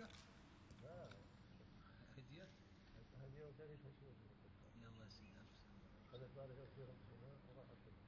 هدية؟ لا، هدية؟ هدية وثاني تشوف. يلا يا سيدي، ألف سلامة. خذت بالك في رأسنا وراحت.